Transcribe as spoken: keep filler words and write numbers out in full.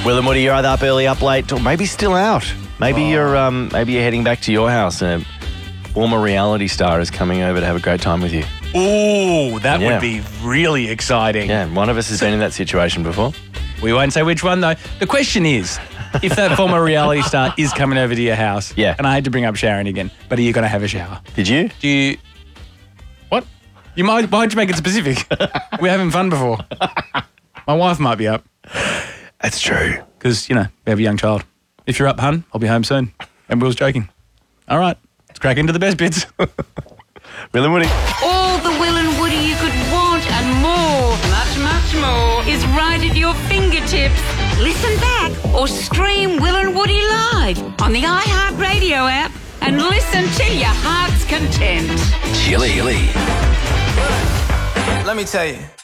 Will and Woody, you're either up early, up late, or maybe still out. Maybe oh. you're um, maybe you're heading back to your house and a former reality star is coming over to have a great time with you. Ooh, that yeah. would be really exciting. Yeah, one of us has so, been in that situation before. We won't say which one, though. The question is, if that former reality star is coming over to your house, yeah. and I hate to bring up showering again, but are you going to have a shower? Did you? Do you... What? You might, why'd you make it specific? We're having fun before. My wife might be up. That's true. Because, you know, we have a young child. If you're up, hun, I'll be home soon. And Will's joking. All right, let's crack into the best bits. Will and Woody. All the Will and Woody you could want and more, much, much more, is right at your fingertips. Listen back or stream Will and Woody live on the iHeartRadio app and listen to your heart's content. Chilly. Let me tell you.